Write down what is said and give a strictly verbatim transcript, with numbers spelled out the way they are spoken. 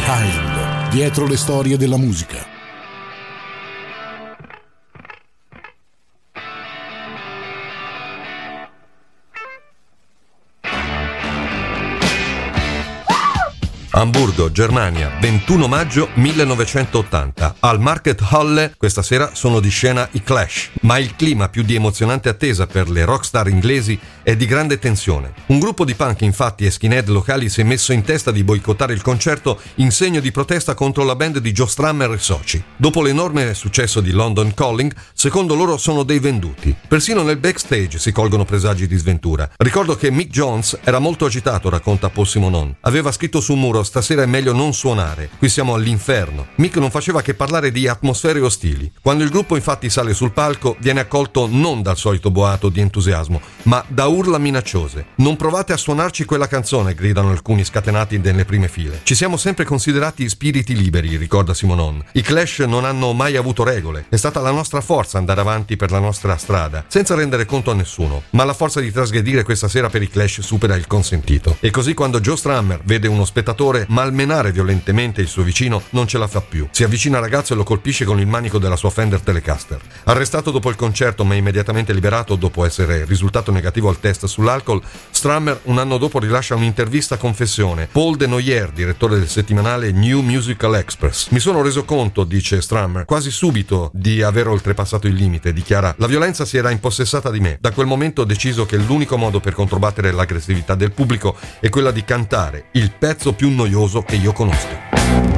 Behind, dietro le storie della musica. Amburgo, Germania, ventuno maggio millenovecentottanta. Al Market Halle questa sera sono di scena i Clash, ma il clima più di emozionante attesa per le rockstar inglesi è di grande tensione. Un gruppo di punk infatti e skinhead locali si è messo in testa di boicottare il concerto in segno di protesta contro la band di Joe Strummer e soci. Dopo l'enorme successo di London Calling, secondo loro sono dei venduti. Persino nel backstage si colgono presagi di sventura. Ricordo che Mick Jones era molto agitato, racconta Paul Simonon. Aveva scritto su un muro: stasera è meglio non suonare, qui siamo all'inferno. Mick non faceva che parlare di atmosfere ostili. Quando il gruppo infatti sale sul palco, viene accolto non dal solito boato di entusiasmo, ma da urla minacciose. Non provate a suonarci quella canzone, gridano alcuni scatenati nelle prime file. Ci siamo sempre considerati spiriti liberi, ricorda Simonon. I Clash non hanno mai avuto regole. È stata la nostra forza andare avanti per la nostra strada, senza rendere conto a nessuno. Ma la forza di trasgredire questa sera per i Clash supera il consentito. E così quando Joe Strummer vede uno spettatore malmenare violentemente il suo vicino, non ce la fa più. Si avvicina al ragazzo e lo colpisce con il manico della sua Fender Telecaster. Arrestato dopo il concerto ma immediatamente liberato dopo essere risultato negativo al test sull'alcol, Strummer un anno dopo rilascia un'intervista confessione. Paul De Noyer, direttore del settimanale New Musical Express: mi sono reso conto, dice Strummer, quasi subito di aver oltrepassato il limite. Dichiara: la violenza si era impossessata di me. Da quel momento ho deciso che l'unico modo per controbattere l'aggressività del pubblico è quella di cantare il pezzo più noioso che io conosco.